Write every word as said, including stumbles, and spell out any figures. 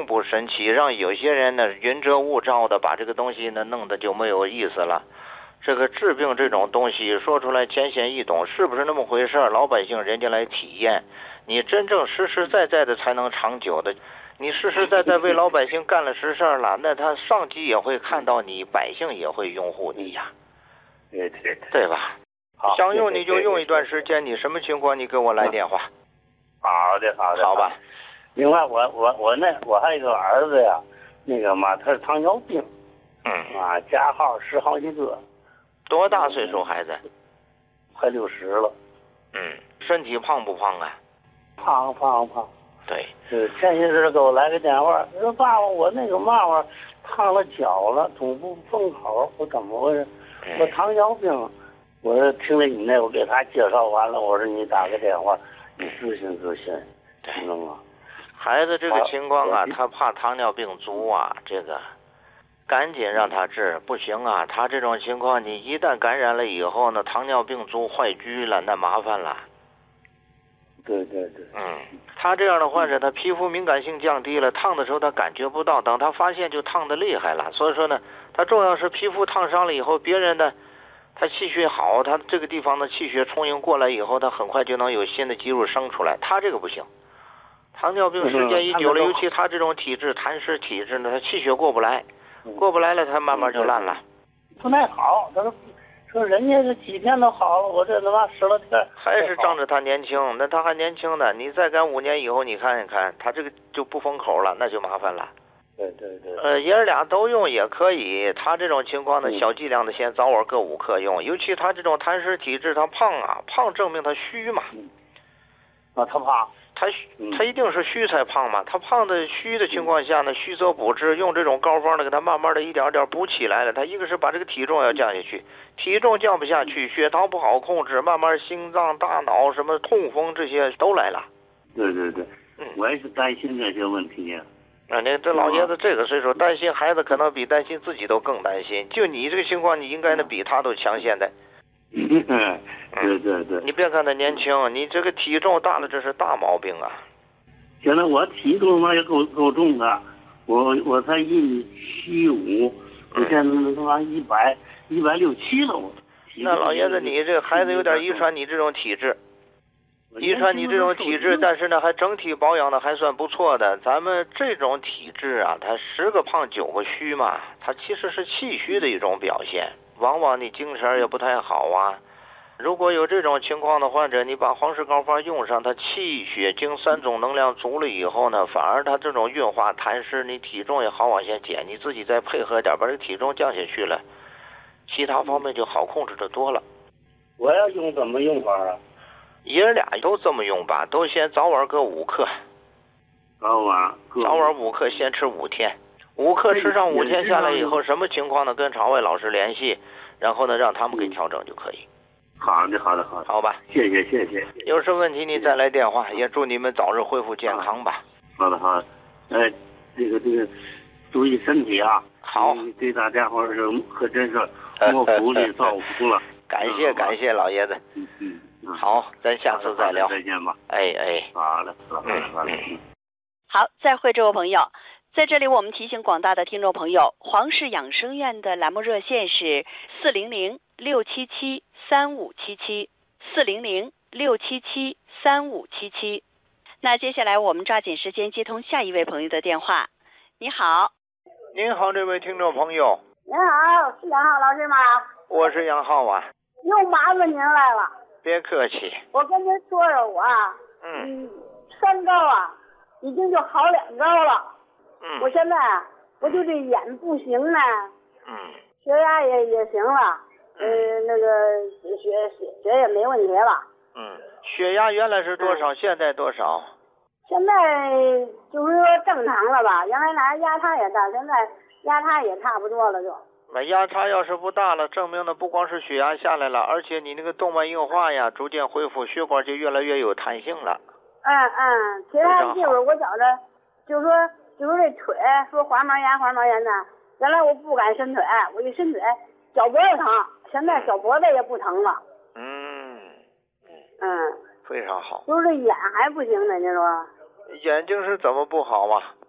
不神奇，让有些人呢云遮雾罩的把这个东西呢弄得就没有意思了。这个治病这种东西说出来浅显易懂，是不是那么回事？老百姓人家来体验，你真正实实在在的才能长久的。你实实在在为老百姓干了实事了，那他上级也会看到你，百姓也会拥护你呀。 对对对， 对吧？想用你就用一段时间，你什么情况你给我来电话。 好的好的， 好吧。 另外我我我那我还有一个儿子呀，那个嘛他是糖尿病， 嗯啊加号十好几个。 多大岁数孩子？ 快六十了。 嗯，身体胖不胖啊？ 胖胖胖。 对。 是前些日给我来个电话，说爸爸我那个嘛玩烫了脚了，总不封口，我怎么回事？我糖尿病。我听了你那，我给他介绍完了，我说你打个电话，你咨询咨询，知道吗？ 孩子这个情况啊，他怕糖尿病足啊，这个赶紧让他治，不行啊，他这种情况，你一旦感染了以后呢，糖尿病足坏疽了，那麻烦了。 对对对。 嗯，他这样的患者，他皮肤敏感性降低了，烫的时候他感觉不到，等他发现就烫的厉害了。所以说呢，他重要是皮肤烫伤了以后，别人的他气血好，他这个地方的气血充盈过来以后，他很快就能有新的肌肉生出来。他这个不行，糖尿病时间一久了，尤其他这种体质痰湿体质呢，他气血过不来，过不来了，他慢慢就烂了。 不太好，他说说人家这几天都好了，我这他妈十来天。 还是仗着他年轻，那他还年轻呢，你再赶五年以后，你看一看，他这个就不封口了，那就麻烦了。 对对对。 呃，爷儿俩都用也可以。他这种情况呢，小剂量的先早晚各五克用。尤其他这种痰湿体质，他胖啊，胖证明他虚嘛。 嗯、啊，他胖。 他他一定是虚才胖嘛。他胖的虚的情况下呢，虚则补之，用这种膏方呢，给他慢慢的一点点补起来了。他一个是把这个体重要降下去，体重降不下去，血糖不好控制，慢慢心脏、大脑什么痛风这些都来了。 对对对，嗯，我也是担心这些问题呀。 啊，那这老爷子这个岁数，担心孩子可能比担心自己都更担心。就你这个情况，你应该呢比他都强现在。 嗯，对对对。 你别看他年轻，你这个体重大了，这是大毛病啊。 现在我体重嘛也够够重的，我我才一米七五，我现在他妈一百一百六七了我。 那老爷子，你这个孩子有点遗传你这种体质。遗传你这种体质，但是呢，还整体保养的还算不错的。咱们这种体质啊，它十个胖九个虚嘛，它其实是气虚的一种表现。往往你精神也不太好啊。如果有这种情况的患者，你把黄氏膏方用上，它气血精三种能量足了以后呢，反而它这种运化痰湿，你体重也好往下减，你自己再配合点，把这个体重降下去了，其他方面就好控制的多了。 我要用怎么用法啊？ 爷儿俩都这么用吧，都先早晚各五克。 早晚早晚五克，先吃五天。五克吃上五天下来以后，什么情况呢？跟肠胃老师联系，然后呢让他们给调整就可以。 好的，好的，好的。 好吧， 谢谢，谢谢。 有什么问题你再来电话，也祝你们早日恢复健康吧。 好的，好的。哎，这个这个，注意身体啊。 好。 对大家伙是可真是莫福利造福了。 感谢感谢老爷子。 嗯嗯。 好，咱下次再聊。 再见吧。 哎哎。 好的，好的，好的。 好，再会，这位朋友。在这里，我们提醒广大的听众朋友，黄氏养生院的栏目热线是四零零六七七三五七七，四零零六七七三五七七。那接下来我们抓紧时间接通下一位朋友的电话。你好。 您好，这位听众朋友。 您好，是杨浩老师吗？ 我是杨浩啊。 又麻烦您来了。 别客气。 我跟您说说我啊， 嗯， 嗯三高啊，已经就好两高了。 嗯， 我现在我就这眼不行呢， 嗯， 血压也也行了，呃，那个血血血也没问题了。 嗯，血压原来是多少？嗯、现在多少？ 现在就是说正常了吧？原来那压差也大，现在压差也差不多了就。 那压差要是不大了，证明的不光是血压下来了，而且你那个动脉硬化呀逐渐恢复，血管就越来越有弹性了。 嗯嗯，其他地方我觉着，就是说。就是这腿说滑毛炎滑毛炎的，原来我不敢伸腿，我一伸腿脚脖子疼，现在脚脖子也不疼了。 嗯嗯嗯， 非常好。 就是这眼还不行呢，你说？ 眼睛是怎么不好啊？